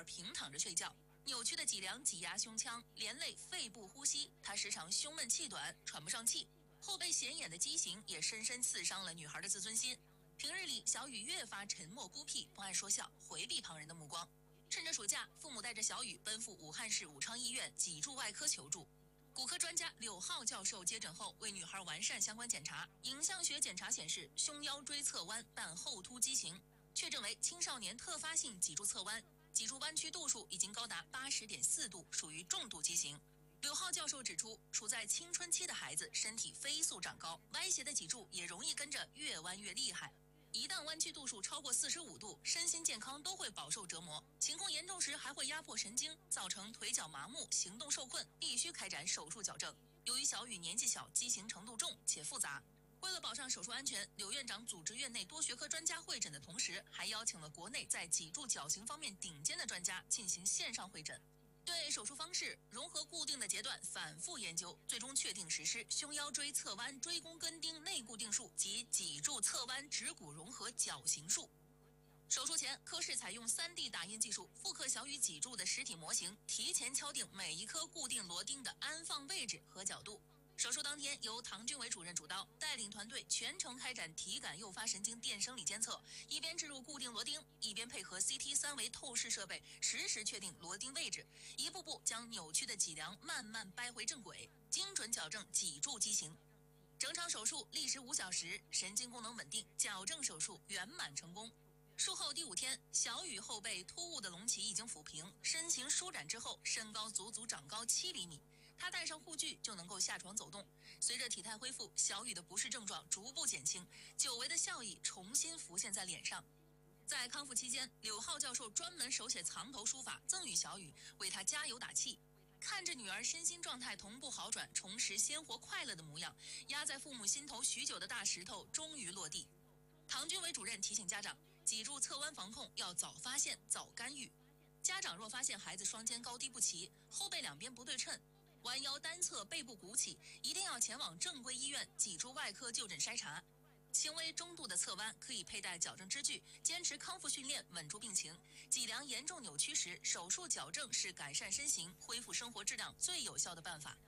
平躺着睡觉。扭曲的脊梁挤压胸腔，连累肺部呼吸，她时常胸闷气短，喘不上气。后背显眼的畸形也深深刺伤了女孩的自尊心。平日里，小雨越发沉默孤僻，不爱说笑，回避旁人的目光。趁着暑假，父母带着小雨奔赴武汉市武昌医院脊柱外科求助。骨科专家柳浩教授接诊后，为女孩完善相关检查。影像学检查显示，胸腰椎侧弯伴后凸畸形，确诊为青少年特发性脊柱侧弯，脊柱弯曲度数已经高达80.4度，属于重度畸形。柳浩教授指出，处在青春期的孩子身体飞速长高，歪斜的脊柱也容易跟着越弯越厉害。一旦弯曲度数超过45度，身心健康都会饱受折磨，情况严重时还会压迫神经，造成腿脚麻木、行动受困，必须开展手术矫正。由于小雨年纪小，畸形程度重且复杂，为了保障手术安全，柳院长组织院内多学科专家会诊的同时，还邀请了国内在脊柱矫形方面顶尖的专家进行线上会诊。对手术方式、融合固定的阶段反复研究，最终确定实施胸腰椎侧弯椎弓根钉内固定术及脊柱侧弯指骨融合矫形术。手术前，科室采用3D 打印技术复刻小雨脊柱的实体模型，提前敲定每一颗固定螺钉的安放位置和角度。手术当天，由唐军伟主任主刀，带领团队全程开展体感诱发神经电生理监测，一边置入固定螺钉，一边配合 CT 3维透视设备实时确定螺钉位置，一步步将扭曲的脊梁慢慢掰回正轨，精准矫正脊柱畸形。整场手术历时5小时，神经功能稳定，矫正手术圆满成功。术后第5天，小雨后背突兀的隆起已经抚平，身形舒展之后，身高足足长高7厘米。她戴上护具就能够下床走动。随着体态恢复，小雨的不适症状逐步减轻，久违的笑意重新浮现在脸上。在康复期间，柳浩教授专门手写藏头书法赠予小雨，为她加油打气。看着女儿身心状态同步好转，重拾鲜活快乐的模样，压在父母心头许久的大石头终于落地。唐军伟主任提醒家长，脊柱侧弯防控要早发现、早干预。家长若发现孩子双肩高低不齐，后背两边不对称，弯腰单侧背部鼓起，一定要前往正规医院脊柱外科就诊筛查。轻微中度的侧弯可以佩戴矫正支具，坚持康复训练，稳住病情。脊梁严重扭曲时，手术矫正是改善身形、恢复生活质量最有效的办法。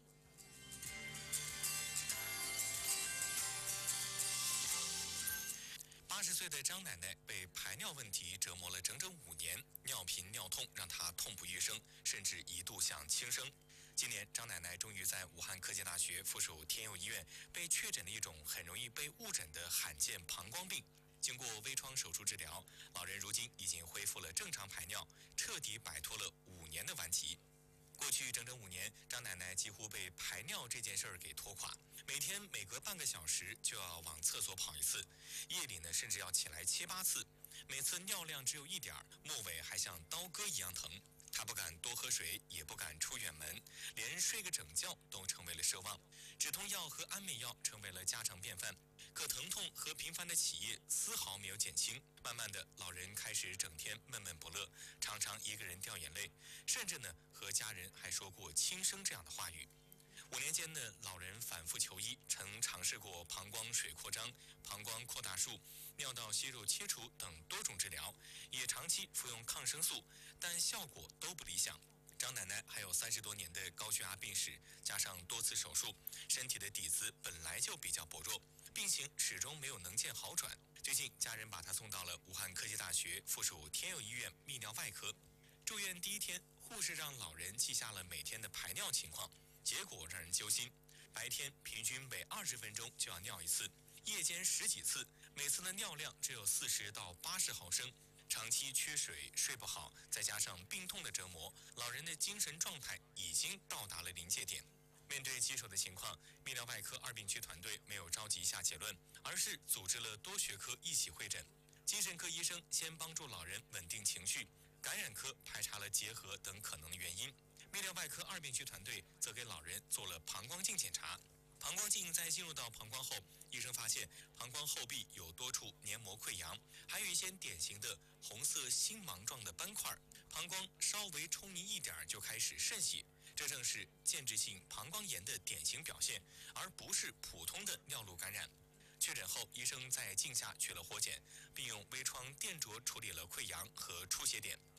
80岁的张奶奶被排尿问题折磨了整整5年，尿频尿痛让她痛不欲生，甚至一度想轻生。今年，张奶奶终于在武汉科技大学附属天佑医院被确诊了一种很容易被误诊的罕见膀胱病。经过微创手术治疗，老人如今已经恢复了正常排尿，彻底摆脱了5年的顽疾。过去整整5年，张奶奶几乎被排尿这件事儿给拖垮，每隔半个小时就要往厕所跑一次，夜里呢甚至要起来7、8次，每次尿量只有1点，末尾还像刀割一样疼。她不敢多喝水，也不敢出远门，连睡个整觉都成为了奢望。止痛药和安眠药成为了家常便饭，可疼痛和频繁的起夜丝毫没有减轻。慢慢的，老人开始整天闷闷不乐，常常一个人掉眼泪，甚至呢和家人还说过轻生这样的话语。5年间呢，老人反复求医，曾尝试过膀胱水扩张、膀胱扩大术、尿道息肉切除等多种治疗，也长期服用抗生素，但效果都不理想。张奶奶还有30多年的高血压病史，加上多次手术，身体的底子本来就比较薄弱，病情始终没有能见好转。最近，家人把她送到了武汉科技大学附属天佑医院泌尿外科。住院第1天，护士让老人记下了每天的排尿情况，结果让人揪心。白天平均每20分钟就要尿一次，夜间10几次，每次的尿量只有40到80毫升。长期缺水、睡不好，再加上病痛的折磨，老人的精神状态已经到达了临界点。面对棘手的情况，泌尿外科2病区团队没有着急下结论，而是组织了多学科一起会诊。精神科医生先帮助老人稳定情绪，感染科排查了结核等可能的原因，泌尿外科2病区团队则给老人做了膀胱镜检查。膀胱镜在进入到膀胱后，医生发现膀胱后壁有多处黏膜溃疡，还有一些典型的红色星芒状的斑块，膀胱稍微冲泥一点就开始渗血，这正是间质性膀胱炎的典型表现，而不是普通的尿路感染。确诊后，医生在镜下取了活检，并用微创电灼处理了溃疡和出血点。